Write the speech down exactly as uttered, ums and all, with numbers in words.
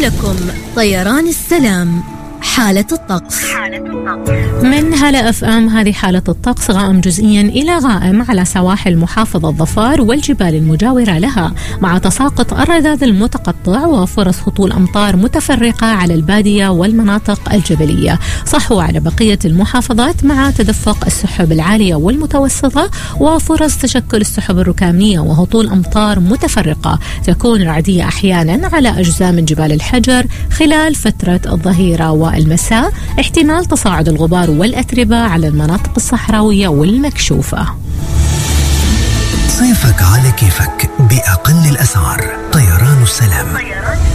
لكم طيران السلام حالة الطقس. من هلا اف ام هذه حالة الطقس، غائم جزئيا إلى غائم على سواحل محافظة ظفار والجبال المجاورة لها، مع تساقط الرذاذ المتقطع وفرص هطول أمطار متفرقة على البادية والمناطق الجبلية. صحوا على بقية المحافظات مع تدفق السحب العالية والمتوسطة وفرص تشكل السحب الركامية وهطول أمطار متفرقة تكون رعدية أحيانا على أجزاء من جبال الحجر خلال فترة الظهيرة والمساء. احتمال تصاعد الغبار والأتربة على المناطق الصحراوية والمكشوفة. صيفك على كيفك بأقل الأسعار. طيران السلام.